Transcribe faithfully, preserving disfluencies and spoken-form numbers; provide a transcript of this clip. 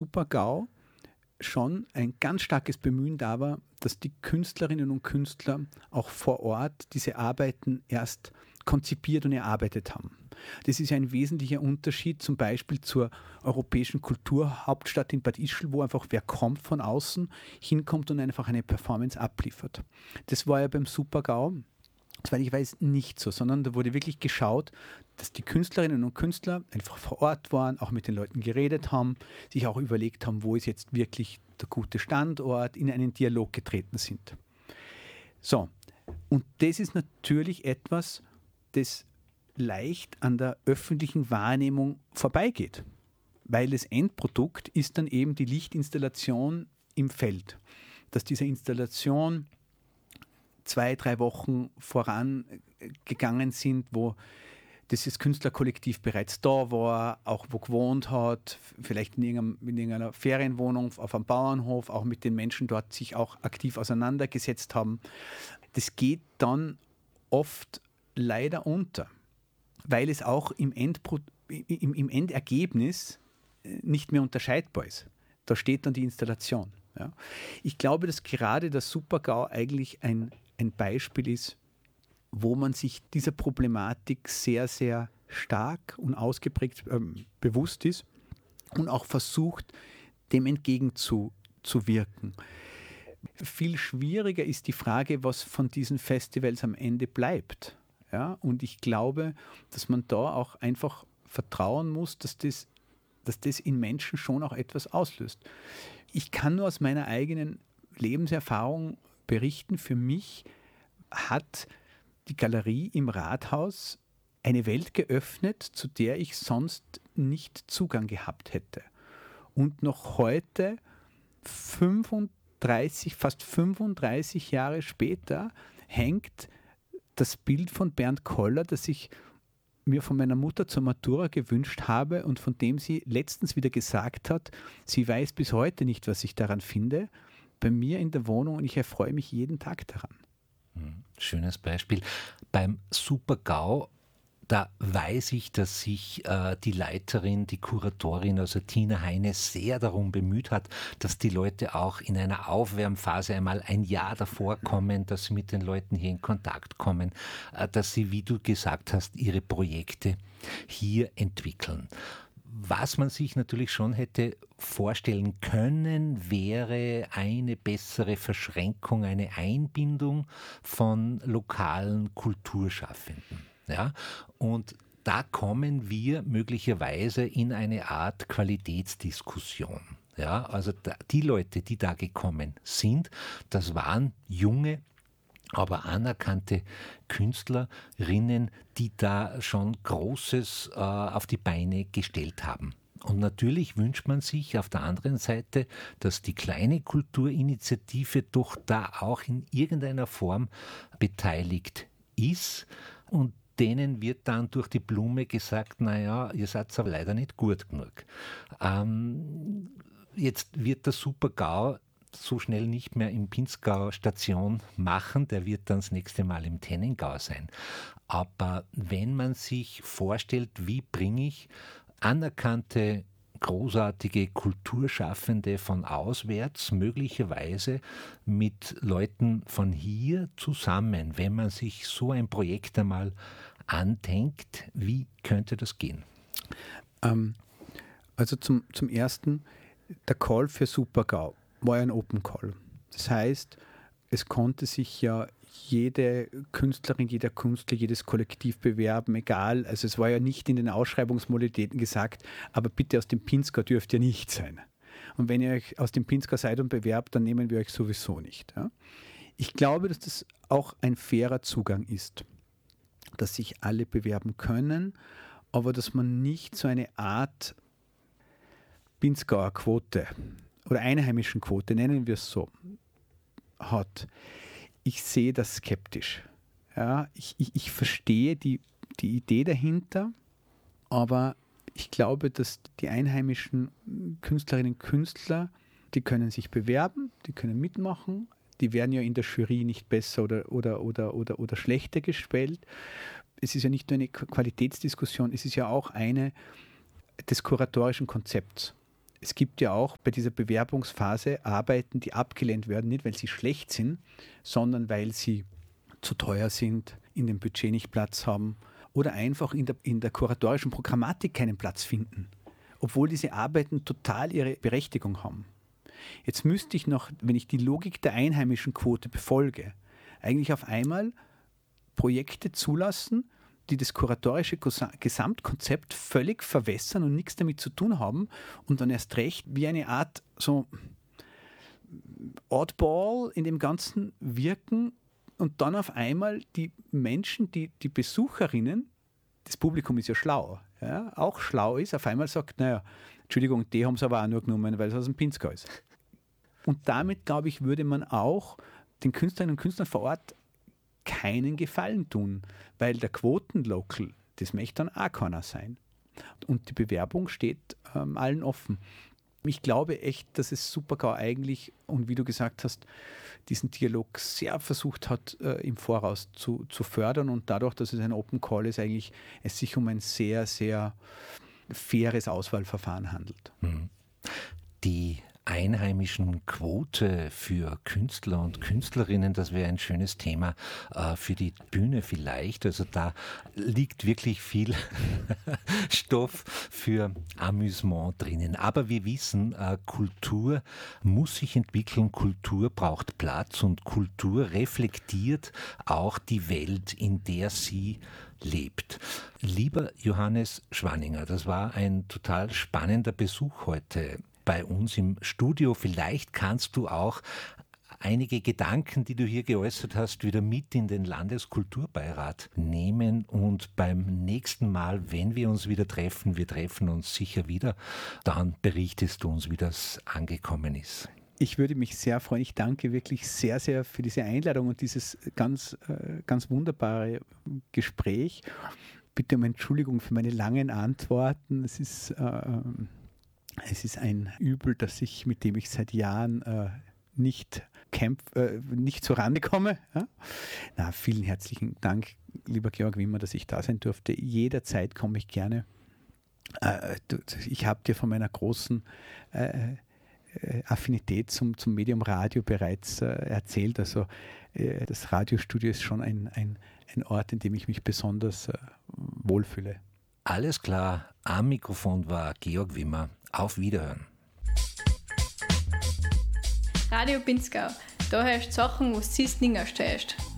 Super-GAU schon ein ganz starkes Bemühen da war, dass die Künstlerinnen und Künstler auch vor Ort diese Arbeiten erst konzipiert und erarbeitet haben. Das ist ja ein wesentlicher Unterschied zum Beispiel zur europäischen Kulturhauptstadt in Bad Ischl, wo einfach wer kommt von außen, hinkommt und einfach eine Performance abliefert. Das war ja beim Super-GAU, soweit ich weiß, nicht so, sondern da wurde wirklich geschaut, dass die Künstlerinnen und Künstler einfach vor Ort waren, auch mit den Leuten geredet haben, sich auch überlegt haben, wo ist jetzt wirklich der gute Standort, in einen Dialog getreten sind. So, und das ist natürlich etwas, das leicht an der öffentlichen Wahrnehmung vorbeigeht, weil das Endprodukt ist dann eben die Lichtinstallation im Feld. Dass diese Installation zwei, drei Wochen vorangegangen sind, wo dieses Künstlerkollektiv bereits da war, auch wo gewohnt hat, vielleicht in irgendeiner, in irgendeiner Ferienwohnung, auf einem Bauernhof, auch mit den Menschen dort sich auch aktiv auseinandergesetzt haben. Das geht dann oft leider unter, weil es auch im, Endpro, im, im Endergebnis nicht mehr unterscheidbar ist. Da steht dann die Installation. Ja. Ich glaube, dass gerade der Super-GAU eigentlich ein, ein Beispiel ist, wo man sich dieser Problematik sehr, sehr stark und ausgeprägt ähm, bewusst ist und auch versucht, dem entgegenzuwirken. Viel schwieriger ist die Frage, was von diesen Festivals am Ende bleibt. Ja? Und ich glaube, dass man da auch einfach vertrauen muss, dass das, dass das in Menschen schon auch etwas auslöst. Ich kann nur aus meiner eigenen Lebenserfahrung berichten, für mich hat die Galerie im Rathaus eine Welt geöffnet, zu der ich sonst nicht Zugang gehabt hätte. Und noch heute, fünfunddreißig, fast fünfunddreißig Jahre später, hängt das Bild von Bernd Koller, das ich mir von meiner Mutter zur Matura gewünscht habe und von dem sie letztens wieder gesagt hat, sie weiß bis heute nicht, was ich daran finde, bei mir in der Wohnung, und ich erfreue mich jeden Tag daran. Schönes Beispiel. Beim Super-GAU, da weiß ich, dass sich äh, die Leiterin, die Kuratorin, also Tina Heine, sehr darum bemüht hat, dass die Leute auch in einer Aufwärmphase einmal ein Jahr davor kommen, dass sie mit den Leuten hier in Kontakt kommen, äh, dass sie, wie du gesagt hast, ihre Projekte hier entwickeln. Was man sich natürlich schon hätte vorstellen können, wäre eine bessere Verschränkung, eine Einbindung von lokalen Kulturschaffenden. Ja? Und da kommen wir möglicherweise in eine Art Qualitätsdiskussion. Ja? Also da, die Leute, die da gekommen sind, das waren junge, aber anerkannte Künstlerinnen, die da schon Großes äh, auf die Beine gestellt haben. Und natürlich wünscht man sich auf der anderen Seite, dass die kleine Kulturinitiative doch da auch in irgendeiner Form beteiligt ist, und denen wird dann durch die Blume gesagt, naja, ihr seid aber leider nicht gut genug. Ähm, jetzt wird der Super-GAU so schnell nicht mehr im Pinzgau Station machen, der wird dann das nächste Mal im Tennengau sein. Aber wenn man sich vorstellt, wie bringe ich anerkannte, großartige Kulturschaffende von auswärts möglicherweise mit Leuten von hier zusammen, wenn man sich so ein Projekt einmal andenkt, wie könnte das gehen? Ähm, also zum, zum Ersten, der Call für Super-GAU war ein Open Call. Das heißt, es konnte sich ja jede Künstlerin, jeder Künstler, jedes Kollektiv bewerben, egal. Also es war ja nicht in den Ausschreibungsmodalitäten gesagt, aber bitte aus dem Pinzgau dürft ihr nicht sein. Und wenn ihr euch aus dem Pinzgau seid und bewerbt, dann nehmen wir euch sowieso nicht. Ja? Ich glaube, dass das auch ein fairer Zugang ist, dass sich alle bewerben können, aber dass man nicht so eine Art Pinzgauer Quote oder einheimischen Quote, nennen wir es so, hat. Ich sehe das skeptisch. Ja, ich, ich, ich verstehe die, die Idee dahinter, aber ich glaube, dass die einheimischen Künstlerinnen und Künstler, die können sich bewerben, die können mitmachen, die werden ja in der Jury nicht besser oder, oder, oder, oder, oder schlechter gestellt. Es ist ja nicht nur eine Qualitätsdiskussion, es ist ja auch eine des kuratorischen Konzepts. Es gibt ja auch bei dieser Bewerbungsphase Arbeiten, die abgelehnt werden, nicht weil sie schlecht sind, sondern weil sie zu teuer sind, in dem Budget nicht Platz haben oder einfach in der, in der kuratorischen Programmatik keinen Platz finden, obwohl diese Arbeiten total ihre Berechtigung haben. Jetzt müsste ich noch, wenn ich die Logik der einheimischen Quote befolge, eigentlich auf einmal Projekte zulassen, die das kuratorische Gesamtkonzept völlig verwässern und nichts damit zu tun haben und dann erst recht wie eine Art so Oddball in dem Ganzen wirken und dann auf einmal die Menschen, die, die Besucherinnen, das Publikum ist ja schlau, ja, auch schlau ist, auf einmal sagt, naja, Entschuldigung, die haben es aber auch nur genommen, weil es aus dem Pinzgau ist. Und damit, glaube ich, würde man auch den Künstlerinnen und Künstlern vor Ort keinen Gefallen tun, weil der Quotenlocal, das möchte dann auch keiner sein. Und die Bewerbung steht ähm, allen offen. Ich glaube echt, dass es Super-G A U eigentlich, und wie du gesagt hast, diesen Dialog sehr versucht hat, äh, im Voraus zu, zu fördern und dadurch, dass es ein Open Call ist, eigentlich es sich um ein sehr, sehr faires Auswahlverfahren handelt. Die einheimischen Quote für Künstler und Künstlerinnen, das wäre ein schönes Thema äh, für die Bühne vielleicht. Also da liegt wirklich viel Stoff für Amüsement drinnen. Aber wir wissen, äh, Kultur muss sich entwickeln, Kultur braucht Platz und Kultur reflektiert auch die Welt, in der sie lebt. Lieber Johannes Schwanninger, das war ein total spannender Besuch heute bei uns im Studio. Vielleicht kannst du auch einige Gedanken, die du hier geäußert hast, wieder mit in den Landeskulturbeirat nehmen und beim nächsten Mal, wenn wir uns wieder treffen, wir treffen uns sicher wieder, dann berichtest du uns, wie das angekommen ist. Ich würde mich sehr freuen. Ich danke wirklich sehr, sehr für diese Einladung und dieses ganz, ganz wunderbare Gespräch. Bitte um Entschuldigung für meine langen Antworten. Es ist, äh, es ist ein Übel, dass ich, mit dem ich seit Jahren äh, nicht, kämpf, äh, nicht zurande komme. Ja? Na, vielen herzlichen Dank, lieber Georg Wimmer, dass ich da sein durfte. Jederzeit komme ich gerne. Äh, ich habe dir von meiner großen äh, Affinität zum, zum Medium Radio bereits äh, erzählt. Also äh, das Radiostudio ist schon ein, ein, ein Ort, in dem ich mich besonders äh, wohlfühle. Alles klar, am Mikrofon war Georg Wimmer. Auf Wiederhören. Radio Pinzgau, da hörst du Sachen, was du nicht stehst.